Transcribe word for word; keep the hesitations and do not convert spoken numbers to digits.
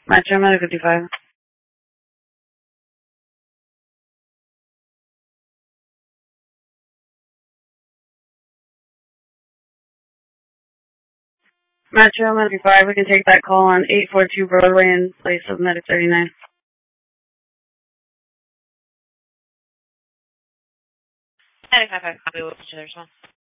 Metro Medical fifty-five. Metro Medical fifty-five, we can take that call on eight forty-two Broadway in place of Medic thirty-nine. ninety-five, copy, what's your response?